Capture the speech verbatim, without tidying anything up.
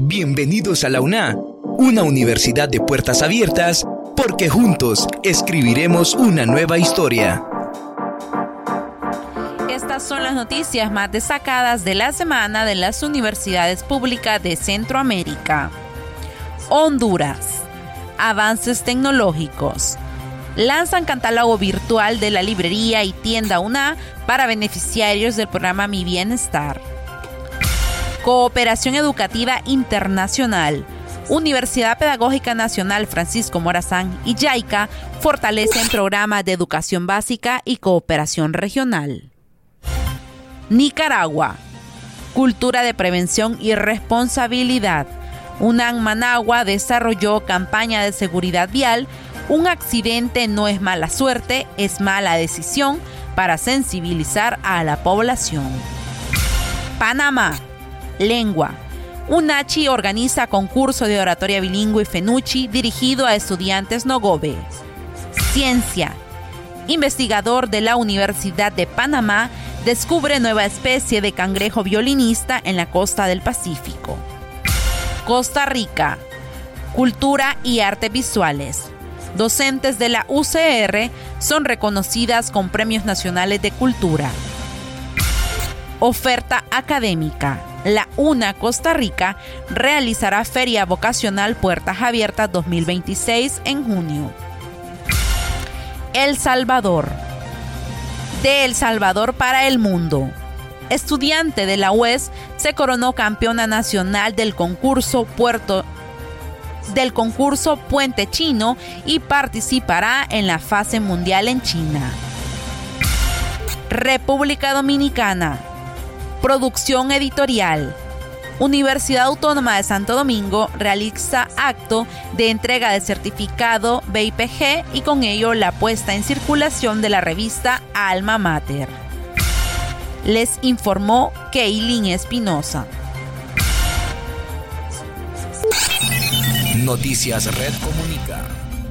Bienvenidos a la U N A, una universidad de puertas abiertas, porque juntos escribiremos una nueva historia. Estas son las noticias más destacadas de la semana de las universidades públicas de Centroamérica. Honduras. Avances tecnológicos. Lanzan catálogo virtual de la librería y tienda U N A para beneficiarios del programa Mi Bienestar. Cooperación Educativa Internacional. Universidad Pedagógica Nacional Francisco Morazán y JICA fortalecen programas de educación básica y cooperación regional. Nicaragua. Cultura de prevención y responsabilidad. UNAM Managua desarrolló campaña de seguridad vial. Un accidente no es mala suerte, es mala decisión, para sensibilizar a la población. Panamá. Lengua. UNACHI organiza concurso de oratoria bilingüe FENUCHI dirigido a estudiantes Nogobe. Ciencia. Investigador de la Universidad de Panamá descubre nueva especie de cangrejo violinista en la costa del Pacífico. Costa Rica. Cultura y artes visuales. Docentes de la U C R son reconocidas con premios nacionales de cultura. Oferta académica. La U N A Costa Rica realizará Feria Vocacional Puertas Abiertas dos mil veintiséis en junio. El Salvador. De El Salvador para el mundo. Estudiante de la U E S se coronó campeona nacional del concurso Puerto del concurso Puente Chino y participará en la fase mundial en China. República Dominicana. Producción editorial. Universidad Autónoma de Santo Domingo realiza acto de entrega de certificado B I P G y con ello la puesta en circulación de la revista Alma Mater. Les informó Keilin Espinosa. Noticias Red Comunica.